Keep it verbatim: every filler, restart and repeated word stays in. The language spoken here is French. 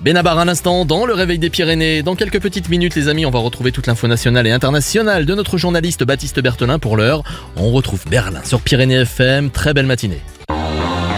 Benabar à l'instant dans le réveil des Pyrénées. Dans quelques petites minutes les amis, on va retrouver toute l'info nationale et internationale de notre journaliste Baptiste Berthelin. Pour l'heure, on retrouve Berlin sur Pyrénées F M. Très belle matinée.